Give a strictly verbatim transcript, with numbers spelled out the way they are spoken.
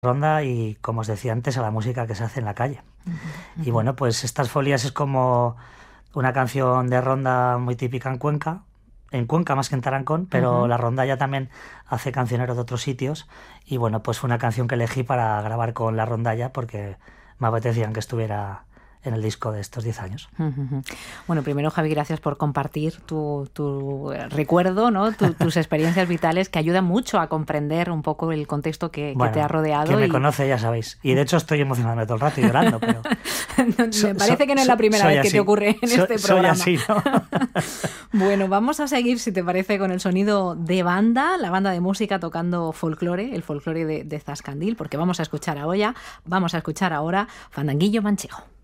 ronda y, como os decía antes, a la música que se hace en la calle. Uh-huh, uh-huh. Y bueno, pues Estas Folias es como una canción de ronda muy típica en Cuenca, en Cuenca más que en Tarancón, pero uh-huh. la rondalla también hace cancioneros de otros sitios y bueno, pues fue una canción que elegí para grabar con la rondalla porque me apetecían que estuviera en el disco de estos diez años. Uh-huh. Bueno, primero, Javi, gracias por compartir tu, tu recuerdo, ¿no? Tu, tus experiencias vitales que ayudan mucho a comprender un poco el contexto que, bueno, que te ha rodeado. Quien me y... conoce ya sabéis. Y de hecho estoy emocionándome todo el rato y llorando, pero... me so, parece que no es la primera vez así. que te ocurre en so, este programa. Soy así, ¿no? Bueno, vamos a seguir, si te parece, con el sonido de banda, la banda de música tocando folclore, el folclore de, de Zascandil, porque vamos a escuchar a Oya, vamos a escuchar ahora Fandanguillo Manchego.